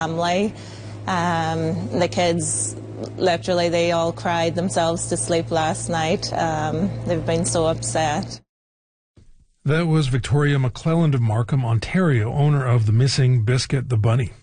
family. The kids, literally, they all cried themselves to sleep last night. They've been so upset. That was Victoria McClelland of Markham, Ontario, owner of the missing Biscuit the Bunny.